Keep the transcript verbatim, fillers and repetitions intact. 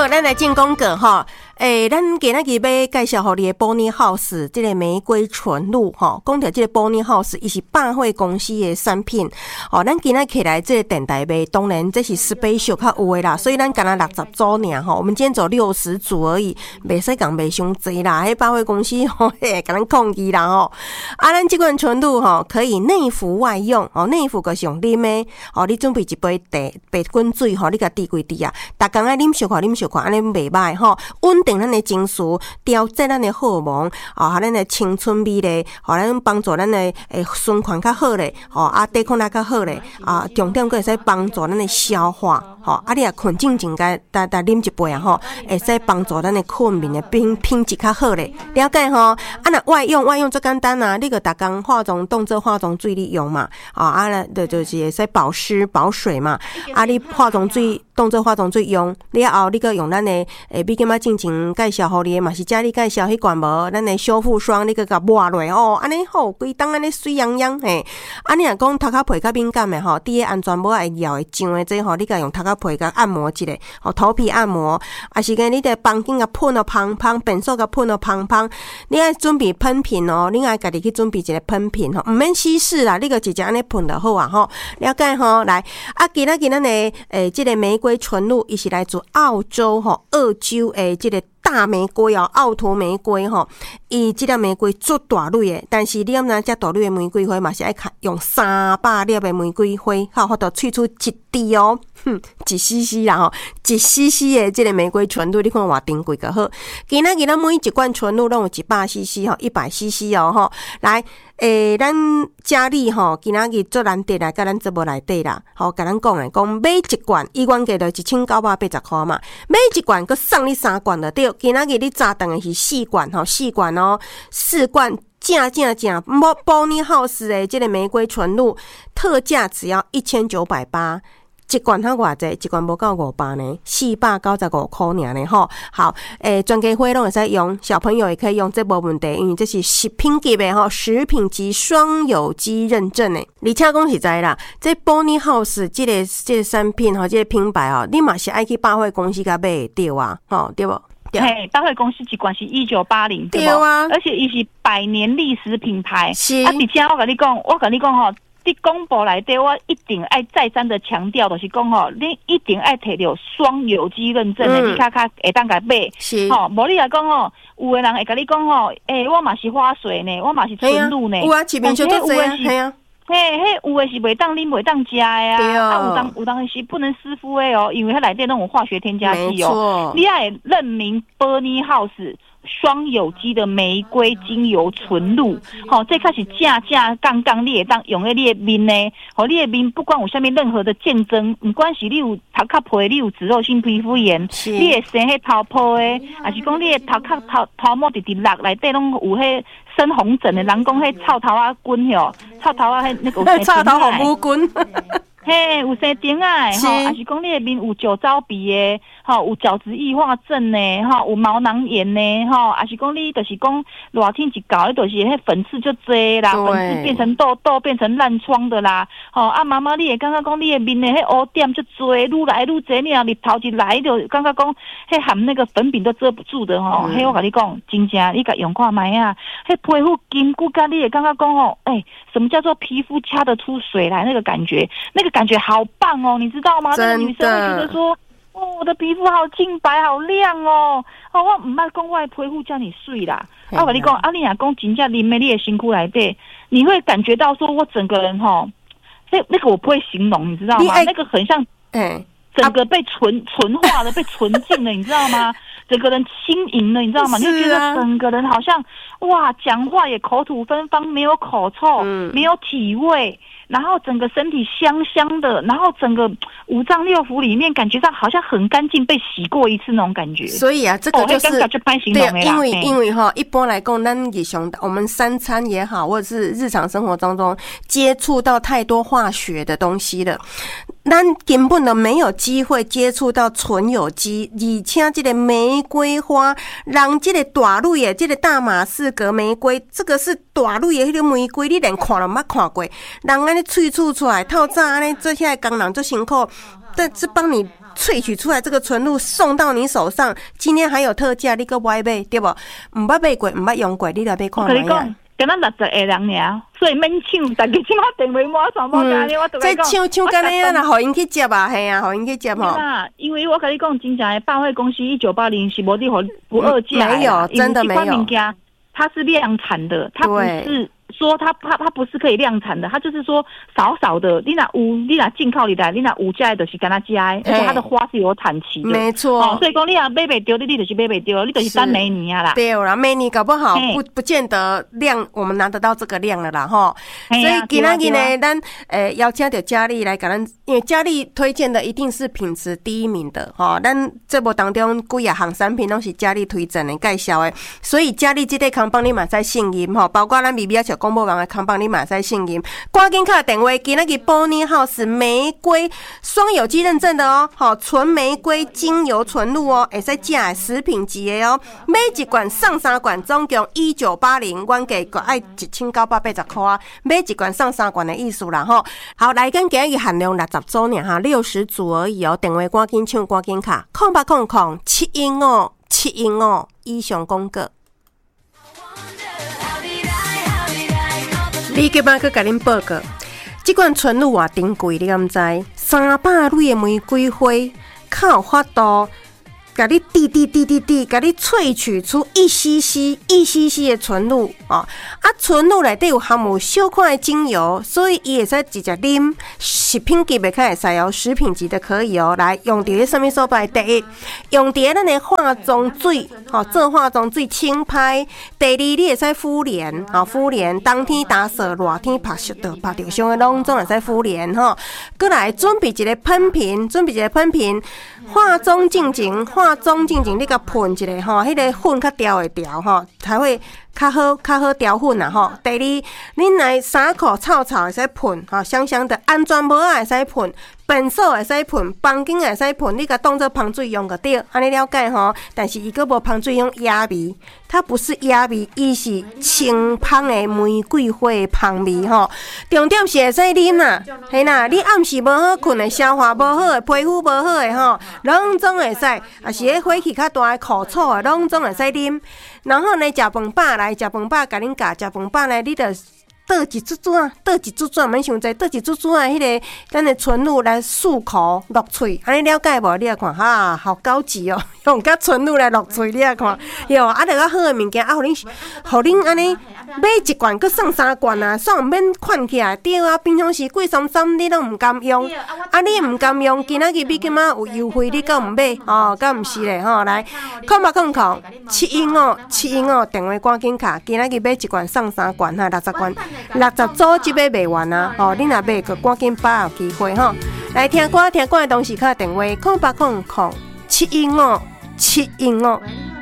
好，咱来进广告哈。诶、欸，咱今仔日要介绍互你的 Bonnie House 这个玫瑰纯露哈。讲到这个 Bonnie House， 伊是百货公司的产品哦。咱今仔起来这个电台卖，当然这是 special 较有的啦，所以咱干那六十组尔哈。我们今天走六十组而已，袂使讲卖伤济啦。迄百货公司吼，嘿，甲咱抗议啦吼。啊，咱这款纯露吼，可以内服外用哦，内服就是用啉的哦。你准备一杯茶白滚水吼，你甲滴规滴啊，逐工爱啉小可啉小可，安尼袂歹吼，稳定咱的情绪，调节咱的荷尔蒙，哦，咱的青春美丽，哦，咱帮助咱的诶循环较好咧，哦，啊，抵抗力较好咧，啊，重点佫会使帮助咱的消化，吼，啊，你啊困静静该大大啉一杯啊，吼，会使帮助咱的困眠的品品质较好咧，了解吼？啊，那外用外用最简单啊，你个逐工化妆动作化妆水你用嘛，哦，啊，那就就是会使保湿保水嘛，啊，你化妆水动作化妆水用，了后你个用咱的诶，比今仔进前介绍互你嘛是遮你介绍迄罐无，咱的修复霜你个甲抹落哦，安尼好规当安尼水洋洋嘿。啊，你若讲头壳皮较敏感的吼，伫个安全帽会咬会痒的这吼，你甲用头壳皮甲按摩一下，吼头皮按摩，啊是个你的房间甲喷了芳芳，便所甲喷了芳芳，你爱准备喷瓶哦，你爱家己去准备一个喷瓶吼，毋免稀释啦，你个直接安尼喷就好啊吼。了解吼，来啊，今仔日咱的诶，这个玫瑰纯露，伊是来自澳洲吼，澳洲诶，这个。大玫瑰哦，奥图玫瑰吼，伊即粒玫瑰做大蕊的，但是你要哪只大蕊的玫瑰花嘛是爱用三百粒的玫瑰花，好，或者萃出一滴哦，哼，一 C C 啦吼，一 C C 的即个玫瑰纯露，你看偌珍贵个好。今仔日咱每一罐纯露拢有一百 C C 吼，一百 C C 哦吼，来。诶，咱家里吼，今仔日做难得啦，甲咱节目内底啦，吼，甲咱讲诶，讲买一罐，伊原价就一千九百八十块嘛，买一罐，佮送你三罐就对。今仔日你早顿诶是四罐吼，四罐哦，四罐。正正正，Bonnie House 的这个玫瑰纯露，特价只要一千九百八。一罐它偌济，一罐无到五百呢，四百九十五块尔呢吼。好，诶，全家伙拢会使用，小朋友也可以用，这无问题，因为这是食品级的吼，食品级双有机认证的。而且讲实在啦，这 Bonnie House 这个这个产品吼，这个品牌哦，你嘛是爱去百货公司甲买对啊，吼对无？ 嘿，百货公司一罐是一九八零，对啊，而且伊是百年历史品牌。是啊，而且我跟你讲，我跟你讲吼。伫公布内底，我一定爱再三的强调，就是讲吼，你一定爱摕到双有机认证的，嗯、你卡卡会当甲买，是吼，无你来讲吼，有的人会甲你讲吼，诶、欸，我嘛是花水呢，我嘛是纯露呢， 有啊，市面上都这样，系啊。 嘿，迄有诶是袂当啉袂当食诶啊，啊有当有当是不能湿敷诶哦，因为它内底那种化学添加剂哦，你爱认明 Bonnie House。双有机的玫瑰精油纯露，好、哦，这开始正正刚刚你会当用在你的面呢，好、哦，你的面不管有下面任何的见证，不管是你有头壳皮，你有脂漏性皮肤炎，你会生迄头泡的，还是讲你的头壳头头毛直直落内底拢有迄深红疹的，人讲迄臭头啊滚吼，臭头啊迄那个臭头红乌滚。 嘿，有生丁啊，吼，还是讲你的面有酒糟鼻的，吼，有角质异化症呢，吼，有毛囊炎呢，吼，还是讲你就是讲热天一搞，你就是迄粉刺就多啦，粉刺变成痘痘，变成烂疮的啦，吼，啊，妈妈你也感觉讲你的面的迄黑点就多，愈来愈多，你啊日头一来就感觉讲迄含那个粉饼都遮不住的吼，嘿、嗯，我跟你讲，真正你甲用看卖啊，迄皮肤筋骨干你也感觉讲吼，哎、欸，什么叫做皮肤掐得出水来那个感觉，那个。感觉好棒哦，你知道吗？那个女生会觉得说，哦，我的皮肤好净白、好亮哦。哦，我唔捌讲我的皮肤叫你水啦。啊，我跟你讲，啊，你若讲真正林美丽的辛苦来对，你会感觉到说我整个人哈，那那个我不会形容，你知道吗？那个很像，哎，整个被纯纯化的、被纯净了，你知道吗？整个人轻盈了，你知道吗？你就觉得整个人好像哇，讲话也口吐芬芳，没有口臭，嗯、没有体味。然后整个身体香香的，然后整个五脏六腑里面感觉上好像很干净，被洗过一次那种感觉。所以啊，这个就是、哦、就对， 因为因为哈，一般来讲，咱日常我们三餐也好，或者是日常生活当中接触到太多化学的东西了。咱根本都没有机会接触到纯有机，而且这个玫瑰花，让这个大蕊的这个大马士革玫瑰，这个是大蕊的迄个玫瑰，你连看都捌看过。人安尼萃取出来，透早安尼做起来工人做辛苦。 但是帮你萃取出来这个纯露送到你手上，今天还有特价，你个歪买对不？唔捌买过，唔捌用过，你来买看买呀。 跟咱六十个人尔，所以免抢，大家即马电话满全部加你，我都在抢抢干那样啦，互因去接啊，系啊，互因去接吼。 因为我跟你讲，真正的百货公司一九八零是无地互不二价， 没有，真的没有。 它是量产的，它不是说它它它不是可以量产的，它就是说少少的。你那五，你那进口里来，你那五加的就是跟它加，而且它的花是有产期的， 没错。 哦，所以讲你啊买不丢，你你就是买不丢，你就是等每年啊啦。 对啦，每年搞不好不不见得量，我们拿得到这个量了啦哈。所以今仔日呢，咱呃邀请到佳丽来给咱，因为佳丽推荐的一定是品质第一名的哈。咱这部当中几啊项产品都是佳丽推荐的介绍的，所以佳丽这个康帮你嘛使信任哈，包括咱 B B 小公布网的康帮你嘛使信任。赶紧打电话，今仔日宝妮 House 玫瑰双有机认证的哦，好纯玫瑰精油纯露哦，会使食的食品级的哦，买一罐送三罐，总共一九八零，原价个爱一千九百八十块啊，买一罐送三罐的意思啦吼。好，来跟今日限量六十组呢哈，六十组而已哦，电话赶紧抢，赶紧卡，空八空空七一五七一五以上公告。你今摆去甲恁报告，这罐纯露偌珍贵，你敢知？三百蕊的玫瑰花，较有法度，甲你滴滴滴滴滴，甲你萃取出一 C C 一 C C 的纯露哦。啊，纯露内底有含有小块的精油，所以伊会使直接啉。食品级的较会使哦，食品级的可以哦。来用伫咧什么所在？第一，用伫咧咱的化妆水，哦，做化妆水轻拍。第二，你会使敷脸，哦，敷脸当天打扫，热天拍湿的、拍着伤的，拢总会使敷脸吼。过来准备一个喷瓶，准备一个喷瓶，化妆进前，化妆进前你甲喷一下吼，迄个粉较调会调吼，才会较好较好调粉啦吼。第二，恁来衫裤臭臭会使喷，吼香香的，安全帽会使喷。便所会使喷，房间会使喷，你甲当做香水用就对，安尼了解吼。但是伊个无香水用野味，它不是野味，伊是清香的玫瑰花的香味吼。重点是会使啉啦，嘿啦，你暗时无好困的，消化无好的，皮肤无好的吼，拢总会使，也是迄火气较大的苦楚的，拢总会使啉。然后呢，食饭饱来，食饭饱甲恁教，食饭饱呢，你着。倒一珠珠啊，倒一珠珠，免想济，倒一珠珠啊，迄个咱的纯露来漱口落喙，安尼了解无？你来看哈，好高级哦，用甲纯露来落喙，你来看，哟，啊，着较好的物件，啊，互恁，互恁安尼买一罐，佮送三罐啊，煞毋免款起来，对啊，平常时贵三三你拢毋甘用，啊，你毋甘用，今仔日你感觉有优惠，你敢毋买？哦，敢毋是咧？吼，来，空八空空七一五七一五电话赶紧卡，今仔日买一罐送三罐哈，六十罐。六十组即买卖完啊！哦，你若买个赶紧把握机会吼！来听歌，听歌的同时，卡电话空八空空七一五七一五。